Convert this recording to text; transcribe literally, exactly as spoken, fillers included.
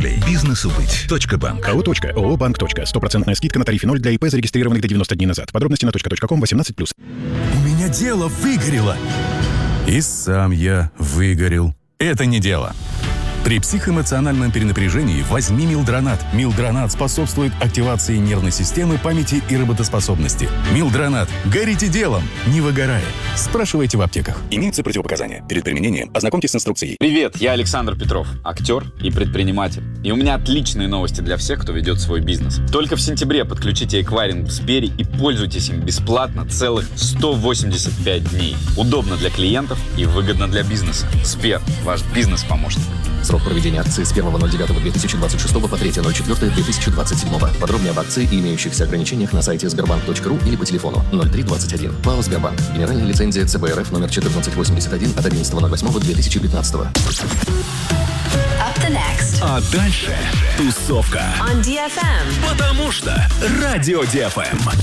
рублей. Бизнесу быть. Точка банк. АО «Точка». ООО «Банк. Точка». Стопроцентная скидка на тарифе ноль для ИП, зарегистрированных до девяноста дней назад. Подробности на точка точка ком восемнадцать плюс. У меня дело выгорело. И сам я выгорел. Это не дело. При психоэмоциональном перенапряжении возьми Милдронат. Милдронат способствует активации нервной системы, памяти и работоспособности. Милдронат. Горите делом, не выгорая. Спрашивайте в аптеках. Имеются противопоказания. Перед применением ознакомьтесь с инструкцией. Привет, я Александр Петров, актер и предприниматель. И у меня отличные новости для всех, кто ведет свой бизнес. Только в сентябре подключите эквайринг в Сбере и пользуйтесь им бесплатно целых сто восемьдесят пять дней. Удобно для клиентов и выгодно для бизнеса. Сбер, ваш бизнес-помощник. Срок проведения акции с первого ноль девятого две тысячи двадцать шестого по третьего ноль четвёртого две тысячи двадцать седьмого. Подробнее об акции и имеющихся ограничениях на сайте сбербанк точка ру или по телефону ноль три двадцать один. ПАО «Сбербанк». Генеральная лицензия ЦБ РФ номер четырнадцать восемьдесят один от одиннадцатого ноль восьмого две тысячи пятнадцатого. Up the next. А дальше тусовка. On ди эф эм. Потому что Радио ди эф эм.